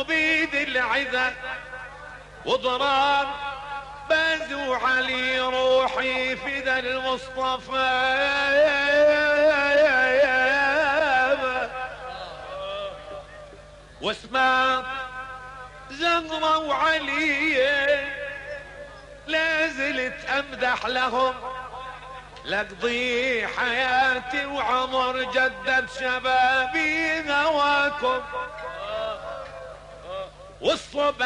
وبيد العذا وضرار بازو علي روحي فدا المصطفى واسمع زهرة وعلي لازلت امدح لهم لقضي حياتي وعمر جدد شبابي هواكم والصبح